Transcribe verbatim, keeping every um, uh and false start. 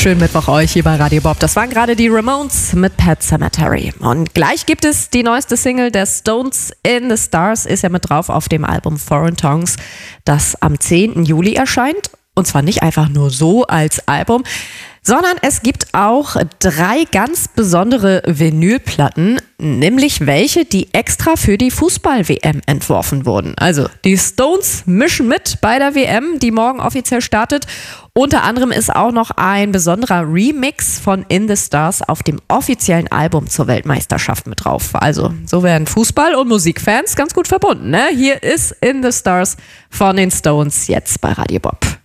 Schönen Mittwoch euch hier bei Radio Bob. Das waren gerade die Ramones mit Pet Sematary. Und gleich gibt es die neueste Single der Stones, In the Stars, ist ja mit drauf auf dem Album Foreign Tongues, das am zehnten Juli erscheint. Und zwar nicht einfach nur so als Album, sondern es gibt auch drei ganz besondere Vinylplatten, nämlich welche, die extra für die Fußball-W M entworfen wurden. Also die Stones mischen mit bei der W M, die morgen offiziell startet. Unter anderem ist auch noch ein besonderer Remix von In the Stars auf dem offiziellen Album zur Weltmeisterschaft mit drauf. Also so werden Fußball- und Musikfans ganz gut verbunden, ne? Hier ist In the Stars von den Stones jetzt bei Radio Bob.